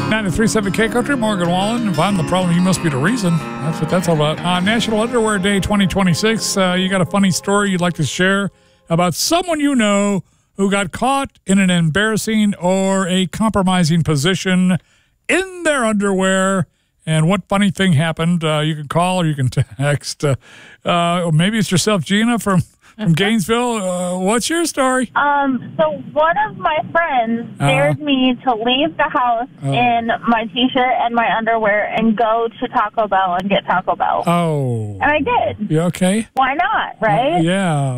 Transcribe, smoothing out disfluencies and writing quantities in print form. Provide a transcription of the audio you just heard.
93.7 K Country, Morgan Wallen. If I'm the problem, you must be the reason. That's what that's all about. On National Underwear Day 2026, you got a funny story you'd like to share about someone you know who got caught in an embarrassing or a compromising position in their underwear. And what funny thing happened? You can call or you can text. Maybe it's yourself, Gina, from Gainesville. What's your story? So one of my friends dared me to leave the house in my T-shirt and my underwear and go to Taco Bell and get Taco Bell. Oh. And I did. You okay? Why not, right? Yeah.